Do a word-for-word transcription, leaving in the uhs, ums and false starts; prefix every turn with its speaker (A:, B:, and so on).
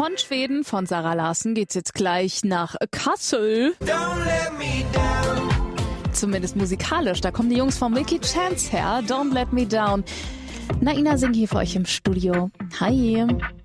A: Von Schweden, von Zara Larsson, geht's jetzt gleich nach Kassel.
B: Don't let me down.
A: Zumindest musikalisch, da kommen die Jungs von Milky Chance her. Don't Let Me Down. Naina Singh hier für euch im Studio. Hi.